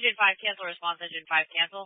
Engine 5, cancel response. Engine 5, cancel.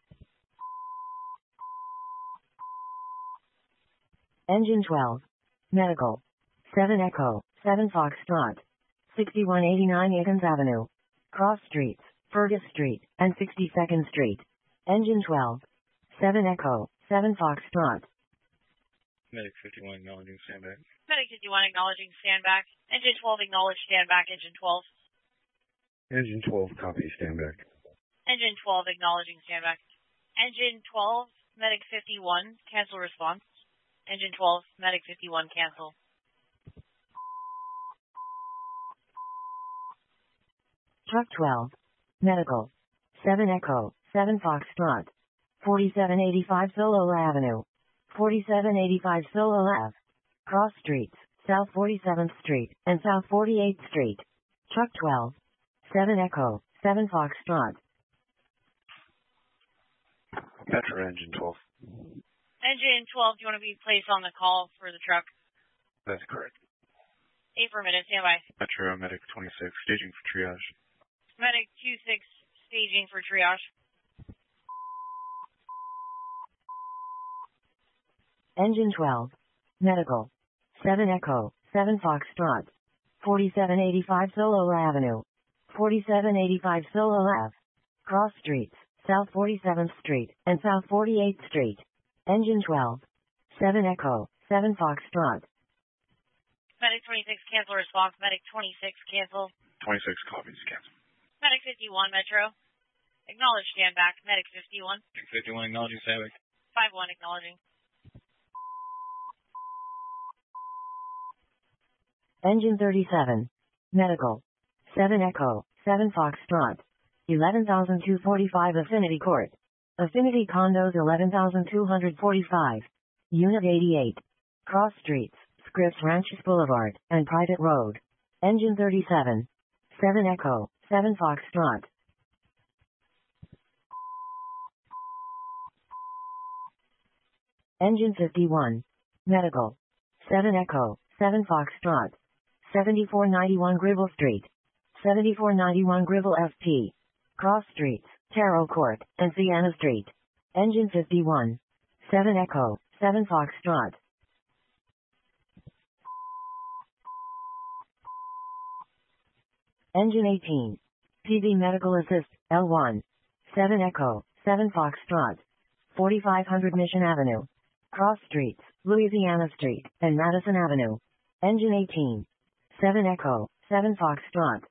Engine 12. Medical. 7 Echo, 7 Foxtrot. 6189 Aikens Avenue. Cross Streets, Fergus Street, and 62nd Street. Engine 12. 7 Echo, 7 Foxtrot. Medic 51 acknowledging standback. Medic 51 acknowledging standback. Engine 12 acknowledge standback. Engine 12. Engine 12 copy standback. Engine 12 acknowledging standback. Engine 12, Medic 51, cancel response. Engine 12, Medic 51, cancel. Truck 12. Medical. 7 Echo, 7 Foxtrot. 4785 Solola Avenue. 4785 Solola Ave. Cross Streets, South 47th Street, and South 48th Street. Truck 12. 7 Echo, 7 Foxtrot. Metro Engine 12. Engine 12, do you want to be placed on the call for the truck? That's correct. 8 per minute, standby. Metro Medic 26, staging for triage. Medic 26, staging for triage. Engine 12. Medical. 7 Echo, 7 Foxtrot. 4785 Solola Avenue. 4785 Solola Ave. Cross Streets, South 47th Street, and South 48th Street. Engine 12. 7 Echo, 7 Foxtrot. Medic 26, cancel response. Medic 26, cancel. 26 copies, cancel. Medic 51, Metro. Acknowledge standback. Medic 51. Medic 51 acknowledging standback. 51 acknowledging. Engine 37. Medical. 7 Echo, 7 Foxtrot. 11,245 Affinity Court. Affinity Condos 11,245. Unit 88. Cross Streets, Scripps Ranches Boulevard, and Private Road. Engine 37. 7 Echo, 7 Foxtrot. Engine 51. Medical. 7 Echo, 7 Foxtrot. 7491 Gribble Street. 7491 Gribble FP. Cross Streets, Terrell Court, and Sienna Street. Engine 51. 7 Echo, 7 Foxtrot. Engine 18. PV Medical Assist, L1. 7 Echo, 7 Foxtrot. 4500 Mission Avenue. Cross Streets, Louisiana Street, and Madison Avenue. Engine 18. 7 Echo, 7 Foxtrot.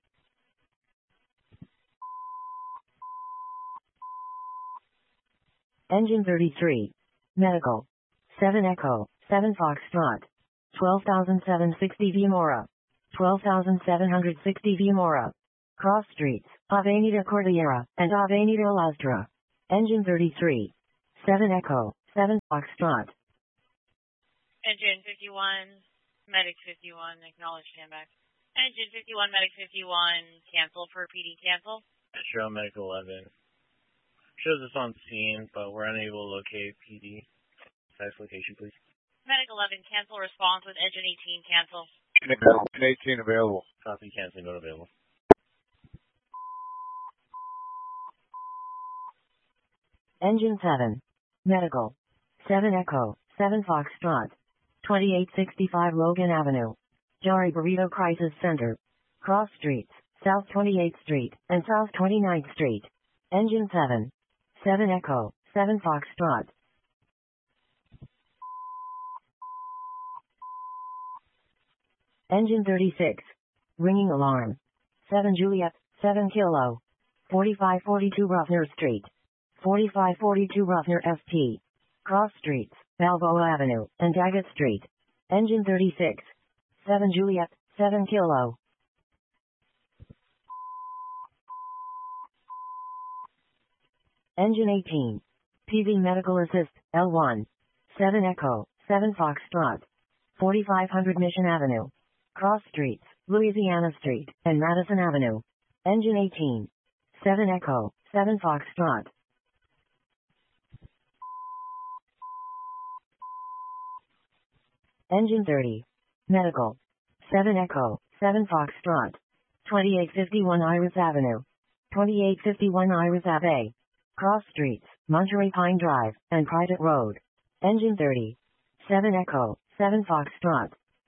Engine 33. Medical. 7 Echo, 7 Foxtrot. 12,760 Vimora. 12,760 Vimora. Cross Streets, Avenida Cordillera, and Avenida Lastra. Engine 33. 7 Echo, 7 Foxtrot. Engine 51, Medic 51, acknowledge standback. Engine 51, Medic 51, cancel for PD cancel. Metro Medic 11. Shows us on scene, but we're unable to locate PD. Precise location, please. Medic 11, cancel response with Engine 18, cancel. Engine 18 available. Copy, canceling, not available. Engine 7. Medical. 7 Echo, 7 Foxtrot. 2865 Logan Avenue. Jari Burrito Crisis Center. Cross Streets, South 28th Street, and South 29th Street. Engine 7. 7 Echo, 7 Foxtrot. Engine 36. Ringing alarm. 7 Juliet, 7 Kilo. 4542 Ruffner Street. 4542 Ruffner FP. Cross Streets, Balboa Avenue, and Daggett Street. Engine 36. 7 Juliet, 7 Kilo. Engine 18. PV Medical Assist, L1. 7 Echo, 7 Foxtrot. 4500 Mission Avenue. Cross Streets, Louisiana Street, and Madison Avenue. Engine 18. 7 Echo, 7 Foxtrot. Engine 30. Medical. 7 Echo, 7 Foxtrot. 2851 Iris Avenue. 2851 Iris Ave. Cross Streets, Monterey Pine Drive, and Private Road. Engine 30. 7 Echo, 7 Foxtrot.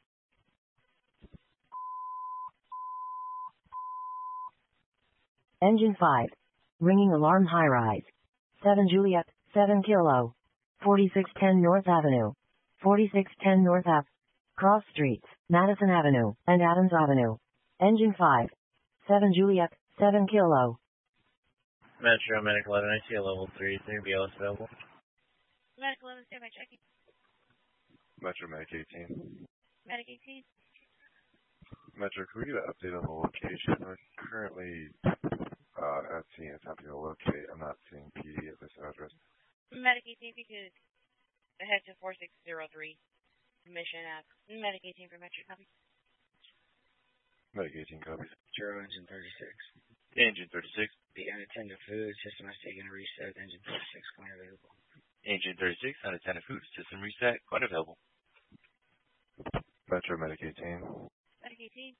Engine 5. Ringing alarm high rise. 7 Juliet, 7 Kilo. 4610 North Avenue. 4610 North Ave. Cross Streets, Madison Avenue, and Adams Avenue. Engine 5. 7 Juliet, 7 Kilo. Metro Medic 11, I see a level 3, 3 BLS available. Medic 11, stand by checking. Metro Medic 18. Medic 18. Metro, can we get an update on the location? We're currently at scene attempting to locate. I'm not seeing PD at this address. Medic 18, if you could head to 4603. Mission at Medic 18 for Metro copy. Medic 18 copies. Zero, engine 36. Engine 36. The unattended food system has taken a reset. Engine 36 going available. Engine 36, unattended food system reset, quite available. Metro Medic 18. Medic 18.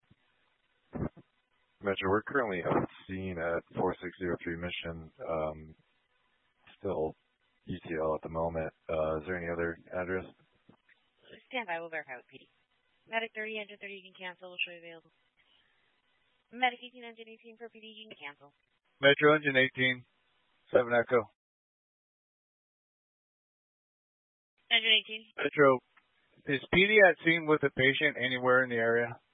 Metro, we're currently on scene at 4603 Mission. Still ETL at the moment. Is there any other address? Stand by, we'll verify with PD. Medic 30, engine 30, you can cancel, we'll show you available. Medic 18, engine 18 for PD, you can cancel. Metro engine 18, 7 Echo. Engine 18. Metro, is PD at scene with a patient anywhere in the area?